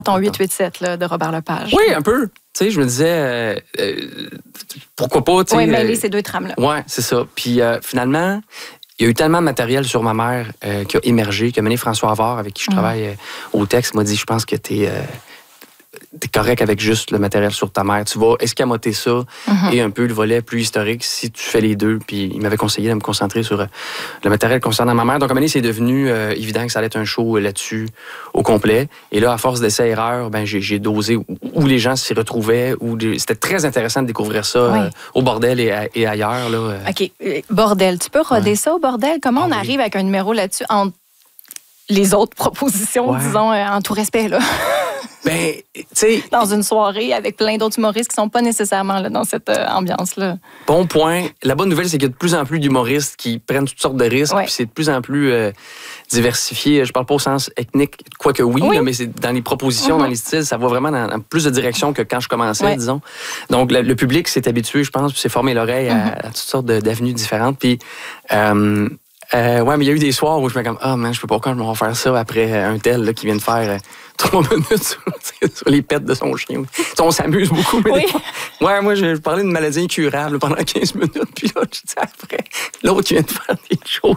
Ton 887 là, de Robert Lepage. Oui, un peu. Tu sais, je me disais, pourquoi pas, tu sais. Oui, mêler ces deux trames-là. Oui, c'est ça. Puis finalement, il y a eu tellement de matériel sur ma mère qui a émergé, que mené François Havard, avec qui je travaille au texte, m'a dit, je pense que t'es correct avec juste le matériel sur ta mère. Tu vas escamoter ça et un peu le volet plus historique si tu fais les deux. Puis il m'avait conseillé de me concentrer sur le matériel concernant ma mère. Donc, à un moment donné, c'est devenu évident que ça allait être un show là-dessus au complet. Et là, à force d'essais-erreurs, ben, j'ai dosé où les gens s'y retrouvaient. C'était très intéressant de découvrir ça au bordel et ailleurs. Là. OK. Bordel. Tu peux roder ça au bordel? Comment on arrive avec un numéro là-dessus entre les autres propositions, disons, en tout respect, là? Ben, tu sais... Dans une soirée avec plein d'autres humoristes qui sont pas nécessairement là, dans cette ambiance-là. Bon point. La bonne nouvelle, c'est qu'il y a de plus en plus d'humoristes qui prennent toutes sortes de risques, puis c'est de plus en plus diversifié. Je parle pas au sens ethnique, quoique oui. Là, mais c'est dans les propositions, dans les styles, ça va vraiment dans plus de direction que quand je commençais, disons. Donc, le public s'est habitué, je pense, puis s'est formé l'oreille à toutes sortes d'avenues différentes. Puis... mais il y a eu des soirs où je me suis comme, je peux pas quand je vais faire ça après un tel là, qui vient de faire 3 minutes sur les pets de son chien. On s'amuse beaucoup. Mais moi, je parlais d'une maladie incurable pendant 15 minutes. Puis là, je dis après, l'autre qui vient de faire des choses.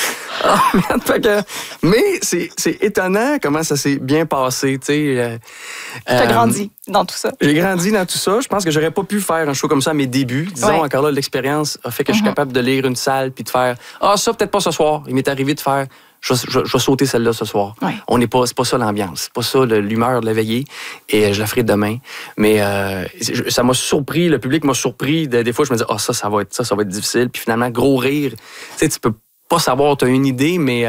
Mais c'est étonnant comment ça s'est bien passé. Tu as grandi dans tout ça. J'ai grandi dans tout ça. Je pense que j'aurais pas pu faire un show comme ça à mes débuts. Disons, encore là, l'expérience a fait que je suis capable de lire une salle puis de faire ça, peut-être pas ce soir. Il m'est arrivé de faire je vais sauter celle-là ce soir. C'est pas ça l'ambiance. C'est pas ça l'humeur de la veillée. Et je la ferai demain. Mais ça m'a surpris. Le public m'a surpris. Des fois, je me dis, ça va être difficile. Puis finalement, gros rire. Tu sais, tu peux pas savoir, tu as une idée, mais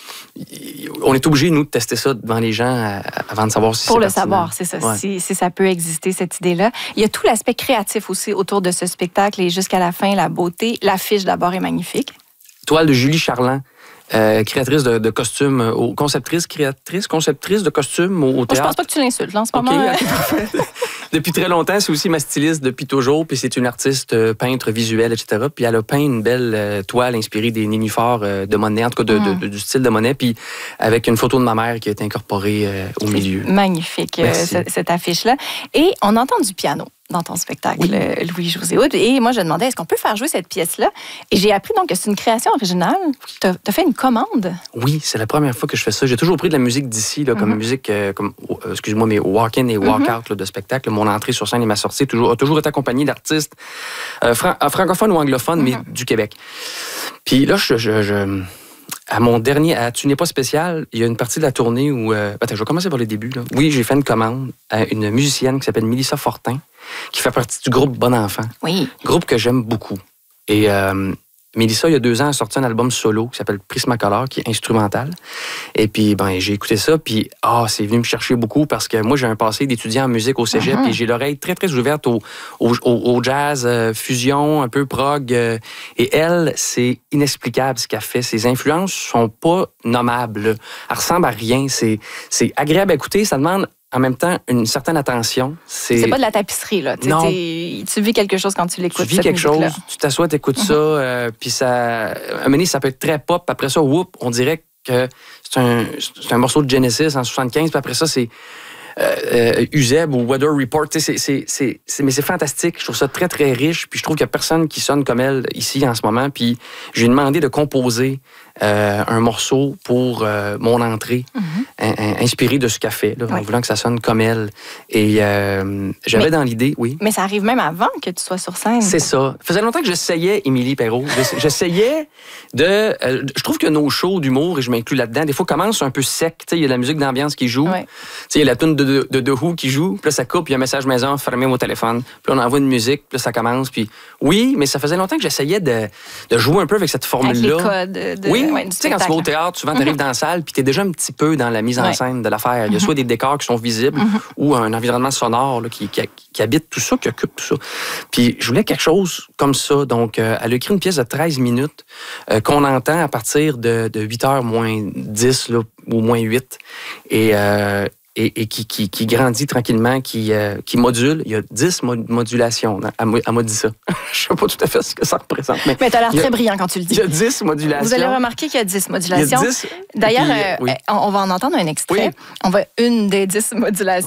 on est obligé, nous, de tester ça devant les gens avant de savoir si c'est pour le pertinent. savoir, c'est ça, si ça peut exister, cette idée-là. Il y a tout l'aspect créatif aussi autour de ce spectacle et jusqu'à la fin, la beauté. L'affiche, d'abord, est magnifique. Toile de Julie Charland. Créatrice de costumes, conceptrice de costumes au théâtre. Je pense pas que tu l'insultes, là, en ce moment. Depuis très longtemps, c'est aussi ma styliste depuis toujours, puis c'est une artiste peintre visuelle, etc. Puis elle a peint une belle toile inspirée des nénuphars de Monet, en tout cas du style de Monet, puis avec une photo de ma mère qui a été incorporée au milieu. Magnifique, cette affiche-là. Et on entend du piano dans ton spectacle, Louis-José Hood. Et moi, je demandais, est-ce qu'on peut faire jouer cette pièce-là? Et j'ai appris donc que c'est une création originale. Tu as fait une commande. Oui, c'est la première fois que je fais ça. J'ai toujours pris de la musique d'ici, comme musique, excuse-moi, mais walk-in et walk-out de spectacle. Mon entrée sur scène et ma sortie a toujours été accompagnée d'artistes francophones ou anglophones, mais du Québec. Puis là, à mon dernier, à Tu n'es pas spécial, il y a une partie de la tournée où... je vais commencer par le début. Là. Oui, j'ai fait une commande à une musicienne qui s'appelle Mélissa Fortin, qui fait partie du groupe Bon Enfant. Oui. Groupe que j'aime beaucoup. Et Mélissa, il y a 2 ans, a sorti un album solo qui s'appelle Prismacolor, qui est instrumental. Et puis, j'ai écouté ça, puis c'est venu me chercher beaucoup parce que moi, j'ai un passé d'étudiant en musique au cégep, et j'ai l'oreille très, très ouverte au jazz, fusion, un peu prog. Et elle, c'est inexplicable ce qu'elle fait. Ses influences sont pas nommables. Elle ressemble à rien. C'est agréable à écouter. Ça demande en même temps une certaine attention. C'est pas de la tapisserie, là. Non. Tu vis quelque chose quand tu l'écoutes. Tu vis quelque chose, tu t'assois, t'écoutes ça, puis ça... À un moment donné, ça peut être très pop. Après ça, on dirait que c'est un morceau de Genesis en 75, puis après ça, c'est Uzeb ou Weather Report. Mais c'est fantastique. Je trouve ça très, très riche, puis je trouve qu'il n'y a personne qui sonne comme elle ici en ce moment. Puis j'ai demandé de composer un morceau pour mon entrée, inspiré de ce qu'elle fait, en voulant que ça sonne comme elle. Et j'avais dans l'idée, Mais ça arrive même avant que tu sois sur scène. C'est ça. Ça faisait longtemps que j'essayais, Émilie Perrault. J'essayais de... je trouve que nos shows d'humour, et je m'inclus là-dedans, des fois commencent un peu sec. Il y a la musique d'ambiance qui joue. Il y a la tune de The Who qui joue. Puis là, ça coupe, il y a un message maison, fermez vos téléphones. Puis là, on envoie une musique, puis là, ça commence. Puis oui, mais ça faisait longtemps que j'essayais de jouer un peu avec cette formule-là. Avec les codes Oui, tu sais, quand tu vas au théâtre, souvent, tu arrives dans la salle, puis tu es déjà un petit peu dans la mise en scène de l'affaire. Il y a soit des décors qui sont visibles ou un environnement sonore là, qui habite tout ça, qui occupe tout ça. Puis je voulais quelque chose comme ça. Donc, elle a écrit une pièce de 13 minutes qu'on entend à partir de 8h moins 10 là, ou moins 8. Et qui grandit tranquillement, qui module. Il y a 10 modulations. Elle m'a dit ça. Je ne sais pas tout à fait ce que ça représente. Mais tu as l'air très brillant quand tu le dis. Il y a 10 modulations. Vous allez remarquer qu'il y a 10 modulations. Il y a 10. D'ailleurs, on va en entendre un extrait. Oui. On va une des 10 modulations.